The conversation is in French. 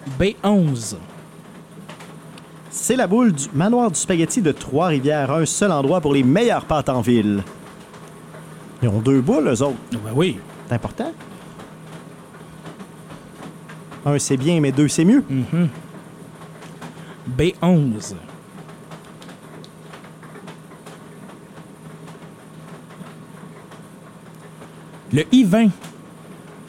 B11. C'est la boule du manoir du spaghetti de Trois-Rivières, un seul endroit pour les meilleures pâtes en ville. Ils ont 2 boules, eux autres. Ben oui. C'est important. 1, c'est bien, mais 2, c'est mieux. B11. Le I-20.